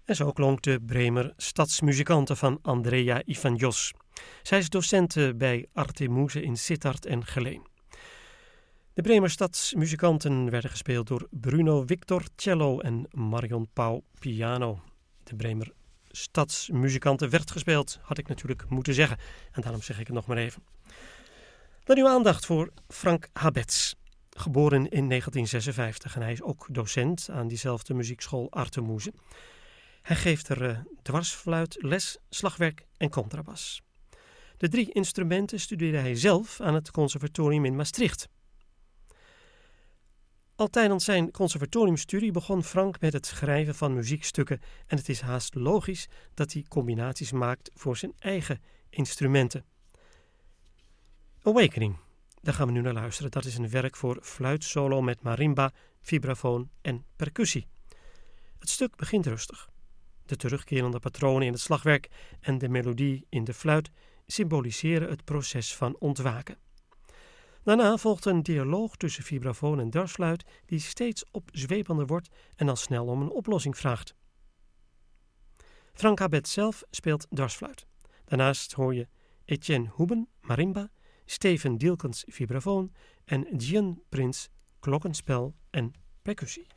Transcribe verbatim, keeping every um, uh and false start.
En zo klonk de Bremer Stadsmuzikante van Andrea Ivanjos. Zij is docent bij Arte Muse in Sittard en Geleen. De Bremer Stadsmuzikanten werden gespeeld door Bruno Victor cello en Marion Pauw piano. De Bremer Stadsmuzikanten werd gespeeld, had ik natuurlijk moeten zeggen. En daarom zeg ik het nog maar even. Dan uw aandacht voor Frank Habets. Geboren in negentien zesenvijftig en hij is ook docent aan diezelfde muziekschool Arte Muse. Hij geeft er uh, dwarsfluit, les, slagwerk en contrabas. De drie instrumenten studeerde hij zelf aan het conservatorium in Maastricht. Al tijdens zijn conservatoriumstudie begon Frank met het schrijven van muziekstukken en het is haast logisch dat hij combinaties maakt voor zijn eigen instrumenten. Awakening, daar gaan we nu naar luisteren. Dat is een werk voor fluitsolo met marimba, vibrafoon en percussie. Het stuk begint rustig. De terugkerende patronen in het slagwerk en de melodie in de fluit symboliseren het proces van ontwaken. Daarna volgt een dialoog tussen vibrafoon en dwarsfluit die steeds opzwepender wordt en al snel om een oplossing vraagt. Frank Habets zelf speelt dwarsfluit. Daarnaast hoor je Etienne Hoeben, marimba, Steven Dielkens, vibrafoon en Gian Prins, klokkenspel en percussie.